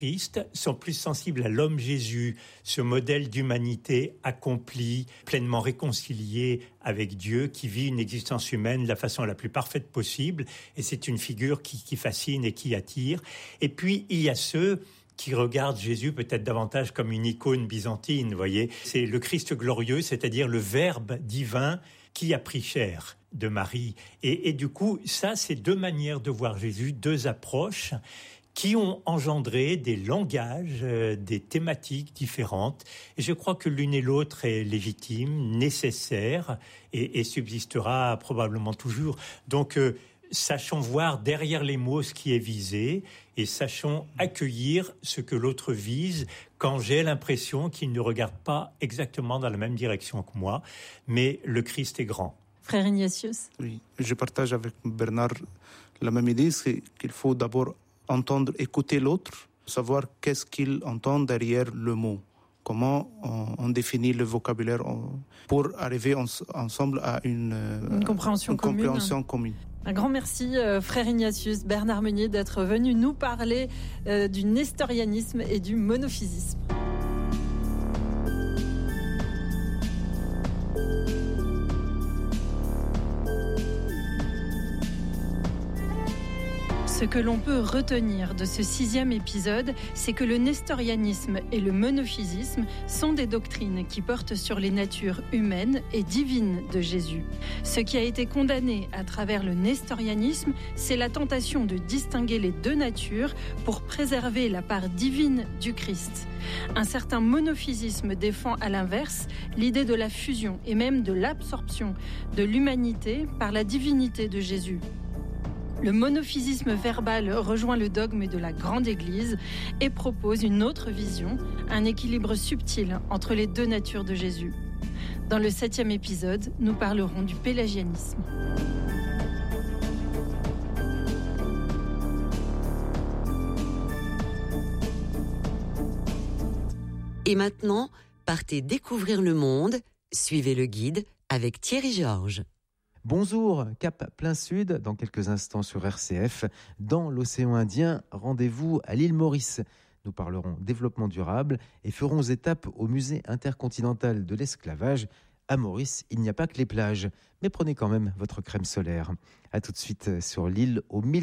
Christ sont plus sensibles à l'homme Jésus, ce modèle d'humanité accomplie, pleinement réconcilié avec Dieu, qui vit une existence humaine de la façon la plus parfaite possible. Et c'est une figure qui fascine et qui attire. Et puis, il y a ceux qui regardent Jésus peut-être davantage comme une icône byzantine, vous voyez. C'est le Christ glorieux, c'est-à-dire le Verbe divin qui a pris chair de Marie. Et du coup, ça, c'est deux manières de voir Jésus, deux approches qui ont engendré des langages, des thématiques différentes. Et je crois que l'une et l'autre est légitime, nécessaire et subsistera probablement toujours. Donc, sachons voir derrière les mots ce qui est visé et sachons accueillir ce que l'autre vise quand j'ai l'impression qu'il ne regarde pas exactement dans la même direction que moi, mais le Christ est grand. Frère Ignatius. Oui, je partage avec Bernard la même idée, c'est qu'il faut d'abord entendre, écouter l'autre, savoir qu'est-ce qu'il entend derrière le mot. Comment on définit le vocabulaire pour arriver ensemble à une compréhension commune. Un grand merci, frère Ignatius, Bernard Meunier, d'être venu nous parler du nestorianisme et du monophysisme. Ce que l'on peut retenir de ce 6e épisode, c'est que le nestorianisme et le monophysisme sont des doctrines qui portent sur les natures humaines et divines de Jésus. Ce qui a été condamné à travers le nestorianisme, c'est la tentation de distinguer les deux natures pour préserver la part divine du Christ. Un certain monophysisme défend à l'inverse l'idée de la fusion et même de l'absorption de l'humanité par la divinité de Jésus. Le monophysisme verbal rejoint le dogme de la Grande Église et propose une autre vision, un équilibre subtil entre les deux natures de Jésus. Dans le 7e épisode, nous parlerons du pélagianisme. Et maintenant, partez découvrir le monde, suivez le guide avec Thierry Georges. Bonjour, cap plein sud, dans quelques instants sur RCF. Dans l'océan Indien, rendez-vous à l'île Maurice. Nous parlerons développement durable et ferons étape au musée intercontinental de l'esclavage. À Maurice, il n'y a pas que les plages, mais prenez quand même votre crème solaire. À tout de suite sur l'île aux 1000